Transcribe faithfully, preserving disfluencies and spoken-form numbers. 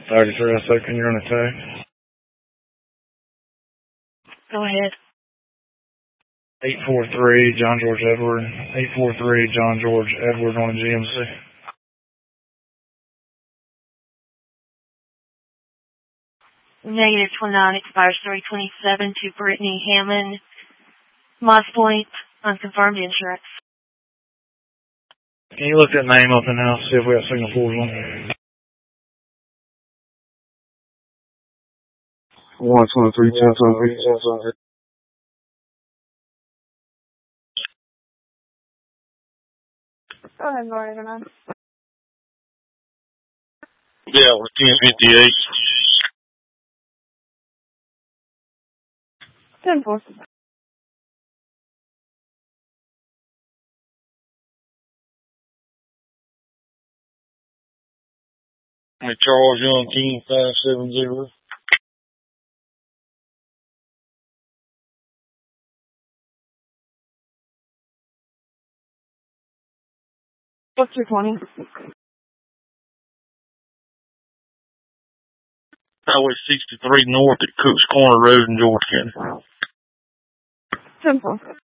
thirty-three oh seven, you're on attack. Go ahead. eight four three, John George Edward. eight four three, John George Edward on a G M C. Negative twenty-nine, expires three twenty-seven to Brittany Hammond. Moss Point, unconfirmed insurance. Can you look that name up and now see if we have signal for one? one twenty-three, ten twenty-three, ten twenty-three. Go ahead, Lord. Yeah, we're ten fifty-eight. ten four. Charles Young King five seven zero. What's your twenty? Highway sixty-three north at Cook's Corner Road in George County. ten four.